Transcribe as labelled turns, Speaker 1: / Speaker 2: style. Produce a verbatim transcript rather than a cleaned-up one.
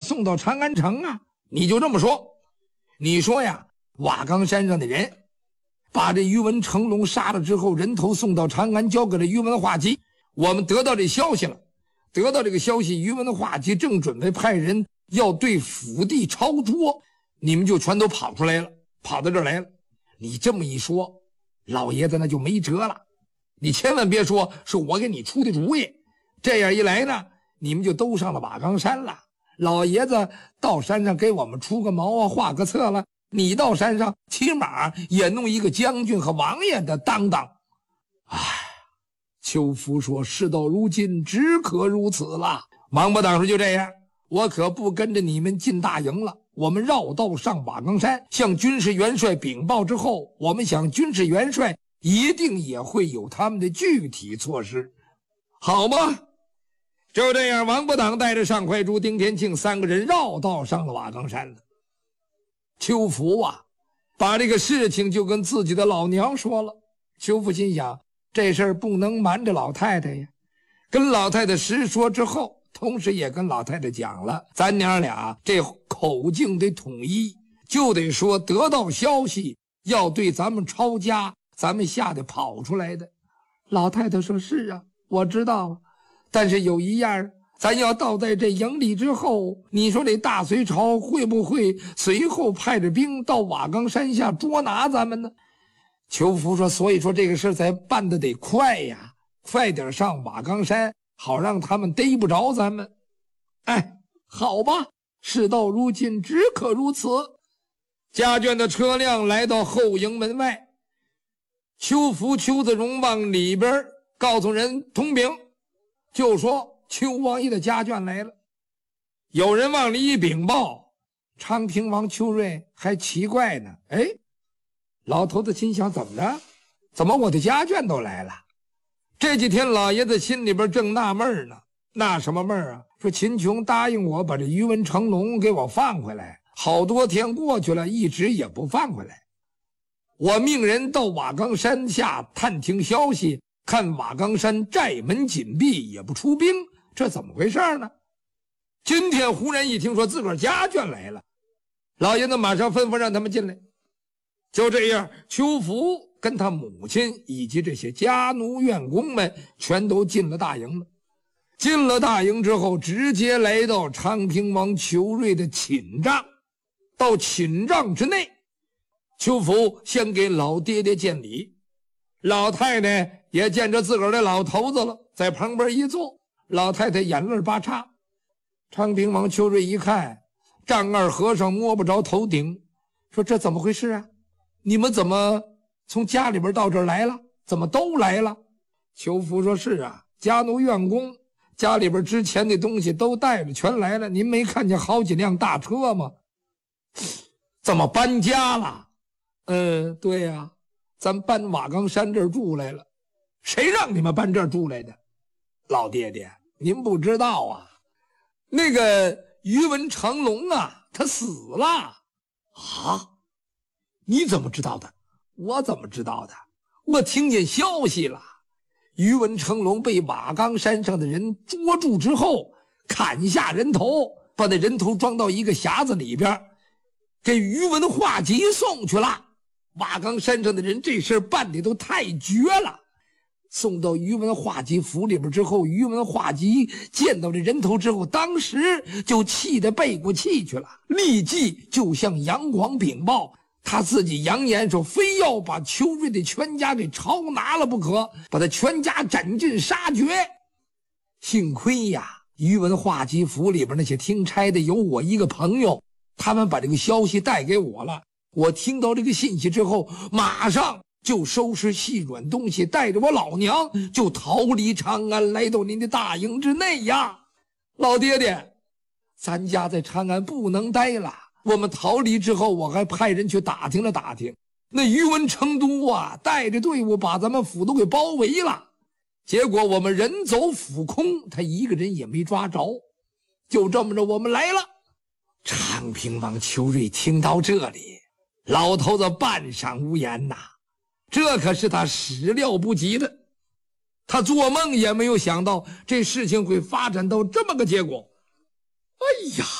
Speaker 1: 送到长安城啊。你就这么说，你说呀，瓦岗山上的人把这宇文成龙杀了之后，人头送到长安，交给了宇文化及。我们得到这消息了，得到这个消息，宇文化及正准备派人要对府地抄捉，你们就全都跑出来了，跑到这儿来了。你这么一说，老爷子那就没辙了。你千万别说是我给你出的主意，这样一来呢，你们就都上了瓦岗山了。老爷子到山上给我们出个毛啊，画个策了，你到山上起码也弄一个将军和王爷的当当。唉，邱福说，事到如今只可如此了。王八党说，就这样，我可不跟着你们进大营了，我们绕道上瓦岗山，向军事元帅禀报之后，我们想军事元帅一定也会有他们的具体措施，好吗？就这样，王八党带着尚怀珠、丁天庆三个人绕道上了瓦岗山了。邱福啊，把这个事情就跟自己的老娘说了。邱福心想，这事儿不能瞒着老太太呀，跟老太太实说之后，同时也跟老太太讲了，咱娘俩这口径得统一，就得说得到消息要对咱们抄家，咱们吓得跑出来的。老太太说，是啊，我知道啊，但是有一样，咱要到在这营里之后，你说这大隋朝会不会随后派着兵到瓦岗山下捉拿咱们呢？邱福说，所以说这个事咱办得得快呀，快点上瓦岗山，好让他们逮不着咱们。哎，好吧，事到如今只可如此。家眷的车辆来到后营门外，邱福、邱子荣往里边告诉人通禀，就说邱王爷的家眷来了。有人往里一禀报，昌平王邱瑞还奇怪呢，哎，老头子心想，怎么着？怎么我的家眷都来了？这几天老爷子心里边正纳闷呢，纳什么闷啊？说秦琼答应我把这宇文成龙给我放回来，好多天过去了，一直也不放回来。我命人到瓦岗山下探听消息，看瓦岗山寨门紧闭，也不出兵，这怎么回事呢？今天忽然一听说自个儿家眷来了，老爷子马上吩咐让他们进来。就这样，邱福跟他母亲以及这些家奴院工们全都进了大营了。进了大营之后，直接来到昌平王裘瑞的寝帐。到寝帐之内，邱福先给老爹爹见礼，老太太也见着自个儿的老头子了，在旁边一坐，老太太眼泪巴叉。昌平王裘瑞一看，丈二和尚摸不着头顶，说这怎么回事啊？你们怎么从家里边到这儿来了？怎么都来了？邱福说，是啊，家奴院工家里边之前的东西都带着全来了，您没看见好几辆大车吗？怎么搬家了？嗯，对呀、啊，咱搬瓦岗山这儿住来了。谁让你们搬这儿住来的？老爹爹，您不知道啊，那个宇文成龙啊，他死了啊！你怎么知道的？我怎么知道的？我听见消息了。宇文成龙被瓦岗山上的人捉住之后，砍下人头，把那人头装到一个匣子里边，给宇文化及送去了。瓦岗山上的人这事办的都太绝了。送到宇文化及府里边之后，宇文化及见到这人头之后，当时就气得背过气去了，立即就向杨广禀报，他自己扬言说，非要把邱瑞的全家给抄拿了不可，把他全家斩尽杀绝。幸亏呀，宇文化及府里边那些听差的有我一个朋友，他们把这个消息带给我了。我听到这个信息之后，马上就收拾细软东西，带着我老娘就逃离长安，来到您的大营之内呀。老爹爹，咱家在长安不能待了，我们逃离之后，我还派人去打听了打听，那宇文成都啊，带着队伍把咱们府都给包围了，结果我们人走府空，他一个人也没抓着。就这么着，我们来了。昌平王邱瑞听到这里，老头子半晌无言呐，这可是他始料不及的，他做梦也没有想到这事情会发展到这么个结果。哎呀！